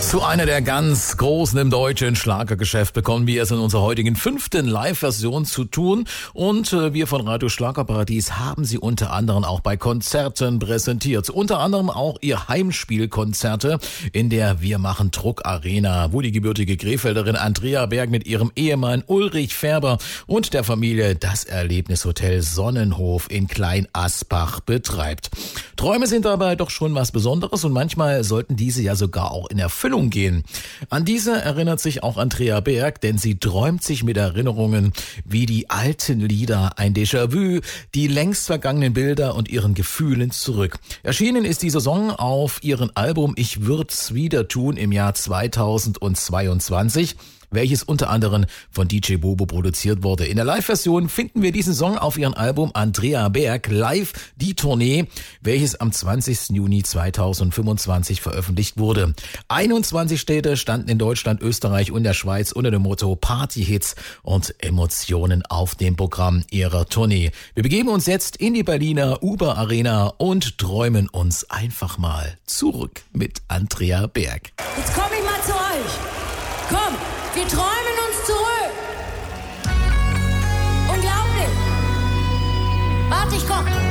Zu einer der ganz Großen im deutschen Schlagergeschäft bekommen wir es in unserer heutigen 5. Live-Version zu tun. Und wir von Radio Schlagerparadies haben sie unter anderem auch bei Konzerten präsentiert. Unter anderem auch ihr Heimspielkonzerte in der Wir machen Druck Arena, wo die gebürtige Krefelderin Andrea Berg mit ihrem Ehemann Ulrich Färber und der Familie das Erlebnishotel Sonnenhof in Klein-Asbach betreibt. Träume sind dabei doch schon was Besonderes und manchmal sollten diese ja sogar auch in Erfüllung gehen. An diese erinnert sich auch Andrea Berg, denn sie träumt sich mit Erinnerungen wie die alten Lieder, ein Déjà-vu, die längst vergangenen Bilder und ihren Gefühlen zurück. Erschienen ist dieser Song auf ihrem Album Ich würd's wieder tun im Jahr 2022. Welches unter anderem von DJ Bobo produziert wurde. In der Live-Version finden wir diesen Song auf ihrem Album Andrea Berg Live, die Tournee, welches am 20. Juni 2025 veröffentlicht wurde. 21 Städte standen in Deutschland, Österreich und der Schweiz unter dem Motto Party-Hits und Emotionen auf dem Programm ihrer Tournee. Wir begeben uns jetzt in die Berliner Uber Arena und träumen uns einfach mal zurück mit Andrea Berg. Jetzt komm ich mal zu euch. Komm! Wir träumen uns zurück. Unglaublich. Warte, ich komm.